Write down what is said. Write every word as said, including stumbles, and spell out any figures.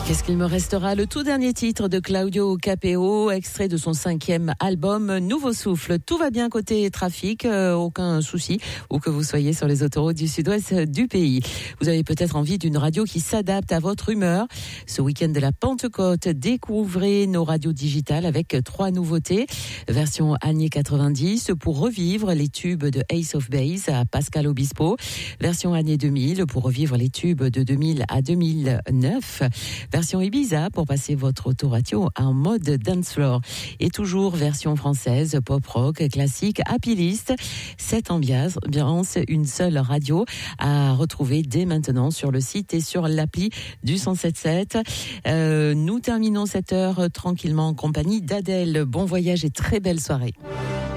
Qu'est-ce qu'il me restera? Le tout dernier titre de Claudio Capéo, extrait de son cinquième album Nouveau Souffle. Tout va bien côté trafic, euh, aucun souci, où que vous soyez sur les autoroutes du sud-ouest du pays. Vous avez peut-être envie d'une radio qui s'adapte à votre humeur. Ce week-end de la Pentecôte, découvrez nos radios digitales avec trois nouveautés. Version années quatre-vingt-dix pour revivre les tubes de Ace of Base à Pascal Obispo. Version années deux mille pour revivre les tubes de deux mille à deux mille neuf. Version Ibiza pour passer votre autoradio en mode dance floor. Et toujours version française, pop rock, classique, happy list. Cette ambiance, une seule radio à retrouver dès maintenant sur le site et sur l'appli du cent sept sept. Euh, nous terminons cette heure tranquillement en compagnie d'Adèle. Bon voyage et très belle soirée.